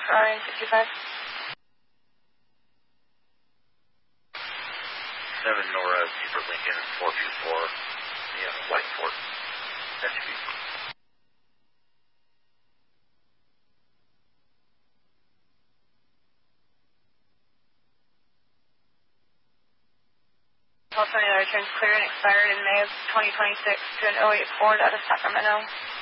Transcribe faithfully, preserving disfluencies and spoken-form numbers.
for R N sixty-five. seven Nora, Super Lincoln, four two four, the uh, White Fort, S U V. California returns clear and expired in May of twenty twenty-six to an oh eight Ford out of Sacramento.